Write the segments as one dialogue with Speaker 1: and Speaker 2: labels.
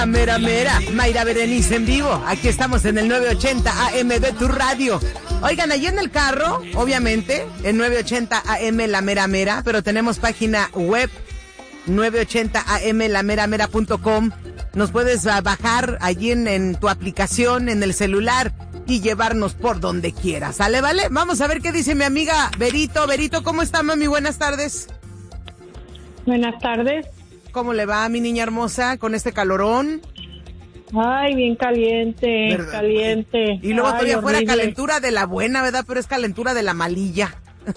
Speaker 1: Mera, mera, Mayra Berenice en vivo. Aquí estamos en el 980 AM de tu radio. Oigan, allí en el carro, obviamente, en 980 AM La Mera Mera, pero tenemos página web 980am lameramera.com. Nos puedes bajar allí en tu aplicación, en el celular y llevarnos por donde quieras. ¿Sale, vale? Vamos a ver qué dice mi amiga Berito. Berito, ¿cómo está, mami? Buenas tardes.
Speaker 2: Buenas tardes.
Speaker 1: ¿Cómo le va, mi niña hermosa, con este calorón?
Speaker 2: Ay, bien caliente, ¿verdad? Caliente.
Speaker 1: Y luego todavía
Speaker 2: horrible.
Speaker 1: fuera calentura de la buena, ¿verdad? Pero es calentura de la malilla.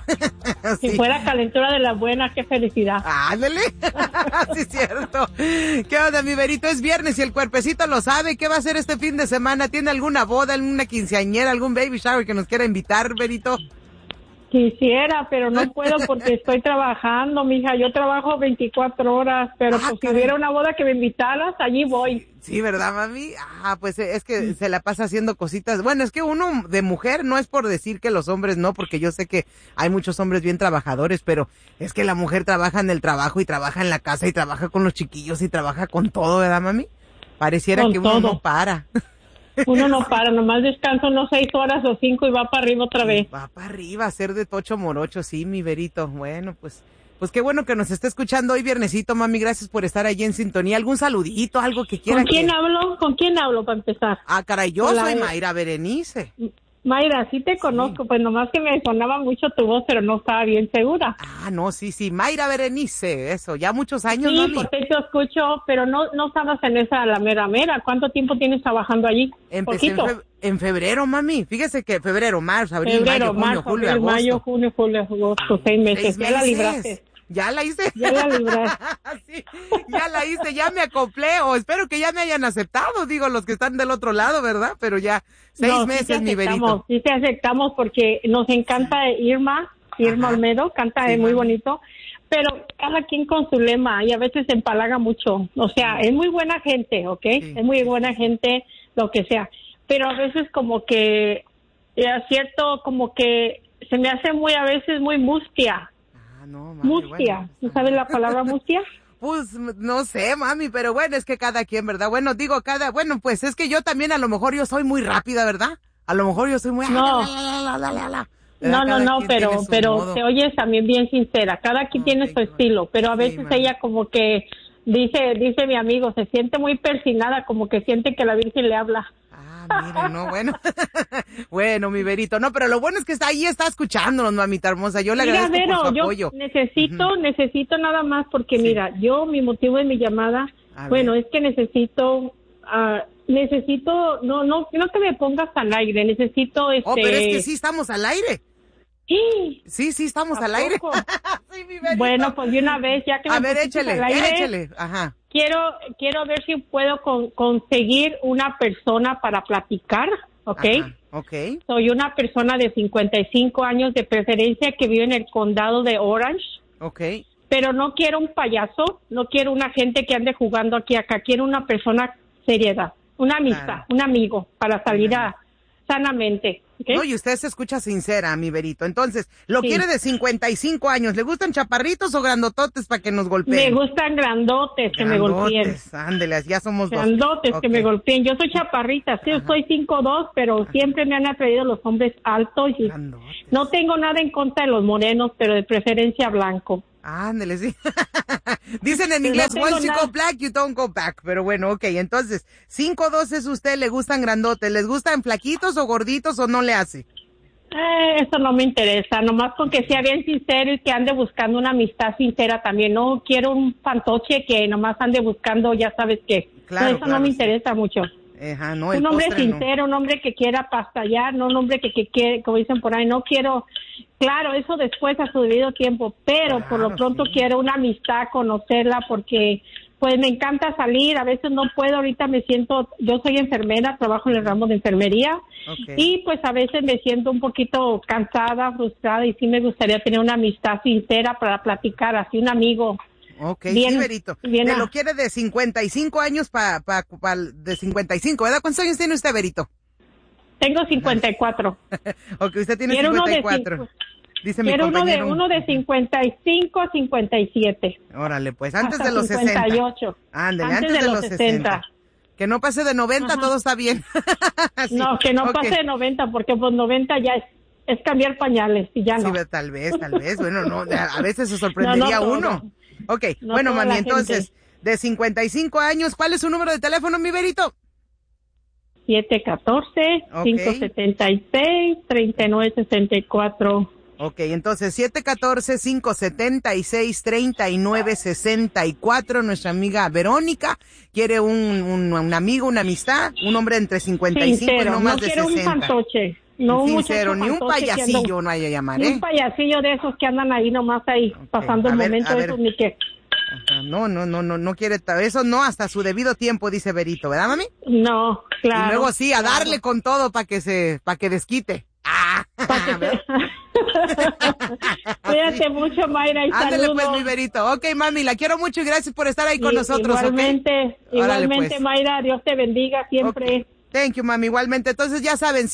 Speaker 2: Si fuera calentura de la buena, qué felicidad.
Speaker 1: Ándale. Sí, es cierto. ¿Qué onda, mi Berito? Es viernes y el cuerpecito lo sabe. ¿Qué va a hacer este fin de semana? ¿Tiene alguna boda, alguna quinceañera, algún baby shower que nos quiera invitar, Berito?
Speaker 2: Quisiera, pero no puedo porque estoy trabajando, mija. Yo trabajo 24 horas, pero pues si hubiera una boda que me invitaras, allí voy.
Speaker 1: Sí, ¿verdad, mami? Pues es que se la pasa haciendo cositas. Bueno, es que uno de mujer, no es por decir que los hombres no, porque yo sé que hay muchos hombres bien trabajadores, pero es que la mujer trabaja en el trabajo y trabaja en la casa y trabaja con los chiquillos y trabaja con todo, ¿verdad, mami? Pareciera
Speaker 2: con
Speaker 1: que
Speaker 2: todo.
Speaker 1: uno no para.
Speaker 2: Uno no para, nomás descansa unos 6 horas o 5 y va para arriba otra vez.
Speaker 1: Va para arriba, hacer de tocho morocho, sí, mi Berito. Bueno, pues qué bueno que nos esté escuchando hoy viernesito, mami. Gracias por estar allí en sintonía. ¿Algún saludito, algo que quiera?
Speaker 2: ¿Con quién hablo? ¿Con quién hablo para empezar?
Speaker 1: Caray, yo soy Mayra Berenice.
Speaker 2: Mayra, sí te conozco, pues nomás que me sonaba mucho tu voz, pero no estaba bien segura.
Speaker 1: No, sí, Mayra Berenice, eso, ya muchos años,
Speaker 2: sí,
Speaker 1: mami.
Speaker 2: Porque te escucho, pero no estabas en esa La Mera Mera. ¿Cuánto tiempo tienes trabajando allí?
Speaker 1: Empecé en febrero, mami. Fíjese que febrero, marzo, abril,
Speaker 2: febrero,
Speaker 1: mayo, junio, julio, agosto.
Speaker 2: Mayo, junio, julio, agosto, 6 meses.
Speaker 1: 6 meses.
Speaker 2: Ya la libraste.
Speaker 1: ¿Ya la hice?
Speaker 2: Ya la libraste.
Speaker 1: Sí, ya la hice, ya me acoplé, o espero que ya me hayan aceptado, digo, los que están del otro lado, ¿verdad? Pero ya, 6 meses, mi Berito.
Speaker 2: Sí te aceptamos porque nos encanta Irma Olmedo, canta muy bonito, pero cada quien con su lema y a veces se empalaga mucho. O sea, es muy buena gente, ¿ok? Sí, es muy buena gente, lo que sea, pero a veces como que, es cierto, como que se me hace a veces muy mustia.
Speaker 1: No, mami,
Speaker 2: mustia,
Speaker 1: bueno.
Speaker 2: ¿tú sabes la palabra mustia?
Speaker 1: Pues no sé, mami, pero bueno, es que cada quien, ¿verdad? Bueno, bueno, pues es que yo también a lo mejor yo soy muy rápida, ¿verdad? A lo mejor yo soy muy...
Speaker 2: No, pero te oyes también bien sincera. Cada quien tiene su estilo, pero a veces ella como que dice mi amigo, se siente muy persinada, como que siente que la Virgen le habla.
Speaker 1: Mira, no, bueno. Bueno, mi Berito. No, pero lo bueno es que está escuchándonos, mamita hermosa. Yo le agradezco por su apoyo.
Speaker 2: Necesito nada más porque mira, mi motivo de mi llamada, es que necesito, no que me pongas al aire, necesito
Speaker 1: pero es que sí estamos al aire. Sí, estamos al aire. Sí, mi Berito.
Speaker 2: Bueno, pues de una vez, ya que
Speaker 1: échale. Ajá.
Speaker 2: Quiero ver si puedo conseguir una persona para platicar, ¿ok?
Speaker 1: Ajá, okay.
Speaker 2: Soy una persona de 55 años de preferencia que vive en el condado de Orange.
Speaker 1: Okay.
Speaker 2: Pero no quiero un payaso, no quiero una gente que ande jugando aquí acá, quiero una persona seriedad, una amistad, un amigo para salir sanamente. ¿Okay?
Speaker 1: No, y usted se escucha sincera, mi Berito. Entonces, ¿lo quiere de 55 años? ¿Le gustan chaparritos o grandototes para que nos golpeen?
Speaker 2: Me gustan grandotes que me golpeen.
Speaker 1: Ándele, ya somos
Speaker 2: grandotes
Speaker 1: dos.
Speaker 2: Que me golpeen. Yo soy chaparrita, sí, soy 5'2", pero siempre me han atraído los hombres altos. Y no tengo nada en contra de los morenos, pero de preferencia blanco.
Speaker 1: Ándele, sí. Dicen en inglés, once you go black, you don't go back. Pero bueno, okay, entonces, 5'2" es usted, le gustan grandotes. ¿Les gustan flaquitos o gorditos o no le hace?
Speaker 2: Eso no me interesa, nomás con que sea bien sincero y que ande buscando una amistad sincera también. No quiero un fantoche que nomás ande buscando, ya sabes qué.
Speaker 1: Claro,
Speaker 2: eso no me interesa mucho.
Speaker 1: No,
Speaker 2: un hombre sincero, un hombre que quiera pastallar, no un hombre que quiere, como dicen por ahí, no quiero, claro, eso después a su debido tiempo, pero por lo pronto quiero una amistad, conocerla, porque pues me encanta salir, a veces no puedo, ahorita yo soy enfermera, trabajo en el ramo de enfermería, y pues a veces me siento un poquito cansada, frustrada, y sí me gustaría tener una amistad sincera para platicar, así un amigo.
Speaker 1: Ok, sí, Berito. Me lo quiere de 55 años de 55, ¿verdad? ¿Cuántos años tiene usted, Berito?
Speaker 2: Tengo 54.
Speaker 1: Ok, usted tiene 54. Dice mi compañero.
Speaker 2: Uno de 55 a 57.
Speaker 1: Órale, pues, antes de los
Speaker 2: 58.
Speaker 1: 60. Ándale, antes de los 60. Que no pase de 90, todo está bien.
Speaker 2: Sí. No, que no pase de 90, porque pues 90 ya es cambiar pañales y ya no.
Speaker 1: Sí, tal vez. Bueno, no, a veces se sorprendería uno. Ok, bueno, mami, entonces, de 55 años, ¿cuál es su número de teléfono, mi Berito?
Speaker 2: 714-576-3964.
Speaker 1: Ok, entonces 714-576-3964. Nuestra amiga Verónica quiere un amigo, una amistad, un hombre entre 55
Speaker 2: sincero,
Speaker 1: y no más de 60.
Speaker 2: No quiero un fantoche. No,
Speaker 1: sincero, ni un payasillo no hay a llamar,
Speaker 2: Ni un payasillo de esos que andan ahí nomás ahí, pasando el momento de esos, ni qué.
Speaker 1: Ajá, no quiere, eso no, hasta su debido tiempo, dice Berito, ¿verdad, mami?
Speaker 2: No, claro.
Speaker 1: Y luego sí, a darle con todo para que desquite.
Speaker 2: Cuídate mucho, Mayra, y
Speaker 1: ándale,
Speaker 2: saludos.
Speaker 1: pues, mi Berito. Ok, mami, la quiero mucho y gracias por estar ahí con nosotros.
Speaker 2: Igualmente,
Speaker 1: ¿okay?
Speaker 2: igualmente,
Speaker 1: pues.
Speaker 2: Mayra, Dios te bendiga siempre.
Speaker 1: Okay. Thank you, mami, igualmente. Entonces ya saben,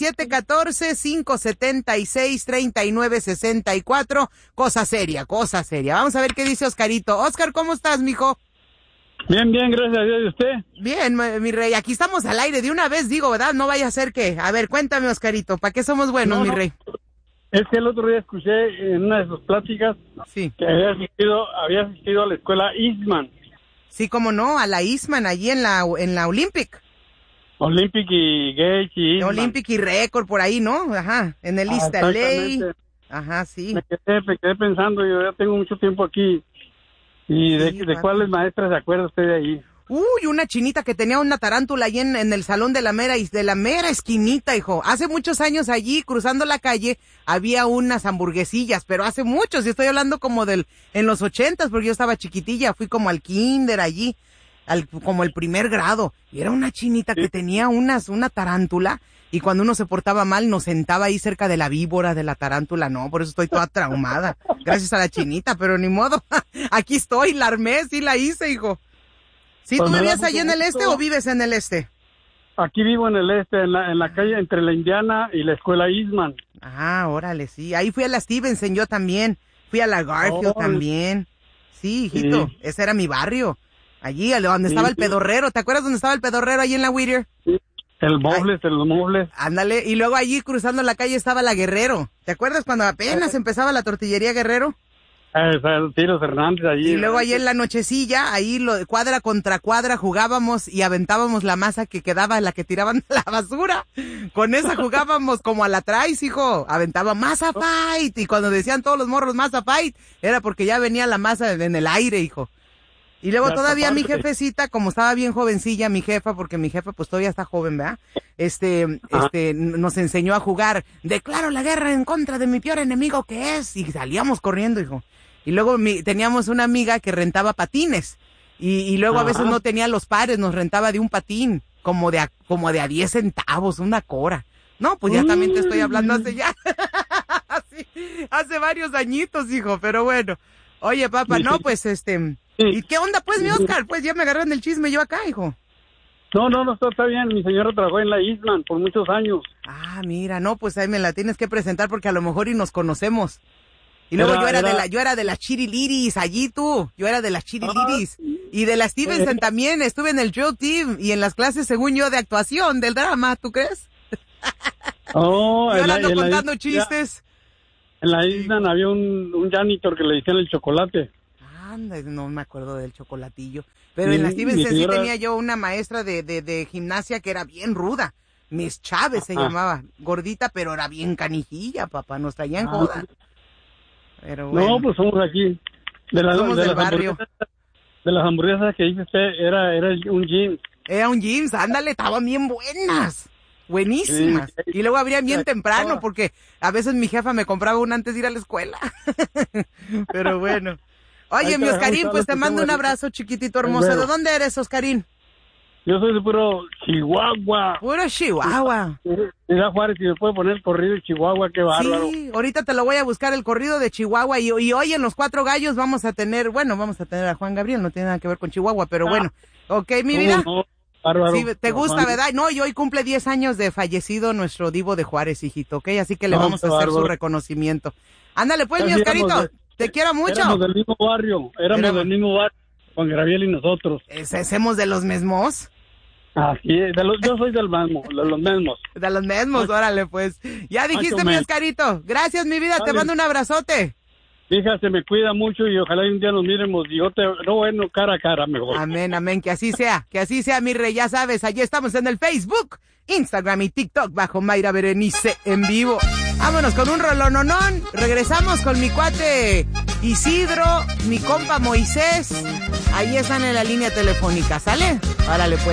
Speaker 1: 714-576-3964. Cosa seria. Vamos a ver qué dice Oscarito. Oscar, ¿cómo estás, mijo?
Speaker 3: Bien, gracias a Dios. ¿Y usted?
Speaker 1: Bien, mi rey, aquí estamos al aire de una vez, digo, ¿verdad? No vaya a ser que... A ver, cuéntame, Oscarito, ¿para qué somos buenos, mi rey?
Speaker 3: Es que el otro día escuché en una de sus pláticas que había asistido a la escuela Eastman.
Speaker 1: Sí, cómo no, a la Eastman, allí en la Olympic.
Speaker 3: Olympic y Gage y Eastman.
Speaker 1: Olympic y Record, por ahí, ¿no? Ajá, en el East LA. Ajá, sí.
Speaker 3: Me quedé pensando, yo ya tengo mucho tiempo aquí. ¿Y de cuáles maestras se acuerda usted de ahí?
Speaker 1: Uy, una chinita que tenía una tarántula allí en el salón de la mera esquinita, hijo. Hace muchos años allí, cruzando la calle, había unas hamburguesillas, pero hace muchos, y estoy hablando como en los 80s, porque yo estaba chiquitilla, fui como al kinder allí, como el primer grado, y era una chinita que tenía una tarántula, y cuando uno se portaba mal, nos sentaba ahí cerca de la víbora de la tarántula. No, por eso estoy toda traumada. Gracias a la chinita, pero ni modo. Aquí estoy, la armé, sí la hice, hijo. ¿Sí tú vivías allí en el este o vives en el este?
Speaker 3: Aquí vivo en el este, en la calle entre la Indiana y la escuela Eastman.
Speaker 1: Ah, órale, sí. Ahí fui a la Stevenson yo también. Fui a la Garfield también. Sí, hijito, sí. Ese era mi barrio. Allí, donde estaba el pedorrero. ¿Te acuerdas dónde estaba el pedorrero ahí en la Whittier?
Speaker 3: Sí. El Mobles.
Speaker 1: Ándale, y luego allí cruzando la calle estaba la Guerrero. ¿Te acuerdas cuando apenas empezaba la tortillería Guerrero?
Speaker 3: Sí, los Hernández allí.
Speaker 1: Y luego allí en la nochecilla, ahí cuadra contra cuadra jugábamos y aventábamos la masa que quedaba, la que tiraban a la basura. Con esa jugábamos como a la traes, hijo. Aventaba masa fight. Y cuando decían todos los morros masa fight, era porque ya venía la masa en el aire, hijo. Y luego todavía mi jefecita, como estaba bien jovencilla, mi jefa, porque mi jefa pues todavía está joven, ¿verdad? Nos enseñó a jugar, declaro la guerra en contra de mi peor enemigo que es, y salíamos corriendo, hijo. Y luego teníamos una amiga que rentaba patines, y luego a veces no tenía los pares, nos rentaba de un patín, como de a 10 centavos, una cora. No, pues ya también te estoy hablando hace varios añitos, hijo, pero bueno. Oye, papá, no, pues ¿y qué onda, pues, mi Oscar? Pues ya me agarran el chisme yo acá, hijo.
Speaker 3: No, está bien. Mi señora trabajó en la Eastman por muchos años.
Speaker 1: Ah, mira, no, pues ahí me la tienes que presentar porque a lo mejor y nos conocemos. Y luego yo era de las Chiriliris, allí tú. Yo era de las Chiriliris. Y de la Stevenson también, estuve en el Drill Team y en las clases, según yo, de actuación, del drama, ¿tú crees?
Speaker 3: Oh,
Speaker 1: yo ando contando chistes.
Speaker 3: En la Eastman había un janitor que le decían el chocolate.
Speaker 1: Anda, no me acuerdo del chocolatillo. Pero en la Stevenson sí tenía yo una maestra de gimnasia que era bien ruda. Miss Chávez se llamaba. Gordita, pero era bien canijilla, papá. Nos traían joda. Pero bueno.
Speaker 3: No, pues somos aquí.
Speaker 1: Somos del barrio.
Speaker 3: De las hamburguesas que dice usted, era un gym.
Speaker 1: Era un gym, ándale, estaban bien buenas. Buenísimas. Sí. Y luego abrían bien temprano porque a veces mi jefa me compraba una antes de ir a la escuela. Pero bueno. Oye, mi Oscarín, pues te mando un abrazo, chiquitito hermoso. ¿De dónde eres, Oscarín?
Speaker 3: Yo soy de puro Chihuahua.
Speaker 1: Puro Chihuahua.
Speaker 3: Mira, Juárez, si me puede poner el corrido de Chihuahua, qué bárbaro.
Speaker 1: Sí, ahorita te lo voy a buscar, el corrido de Chihuahua. Y hoy en Los Cuatro Gallos vamos a tener a Juan Gabriel, no tiene nada que ver con Chihuahua, pero bueno. Ok, mi vida.
Speaker 3: No, bárbaro.
Speaker 1: Sí, te gusta, ¿verdad? No, y hoy cumple 10 años de fallecido nuestro Divo de Juárez, hijito, ¿ok? Así que le vamos a hacer su reconocimiento. Ándale, pues, mi Oscarito. Te quiero mucho.
Speaker 3: Éramos del mismo barrio, Juan Gabriel y nosotros.
Speaker 1: ¿Hacemos de los mismos?
Speaker 3: Así es, yo soy de los mismos.
Speaker 1: De los mismos, órale, pues. Ya dijiste, mi Oscarito. Gracias, mi vida, te mando un abrazote.
Speaker 3: Hija, se me cuida mucho y ojalá un día nos miremos cara a cara mejor.
Speaker 1: Amén, amén, que así sea, mi rey, ya sabes, allí estamos en el Facebook, Instagram y TikTok bajo Mayra Berenice en vivo. Vámonos con un rolononón, regresamos con mi cuate Isidro, mi compa Moisés, ahí están en la línea telefónica, ¿sale? Órale, pues.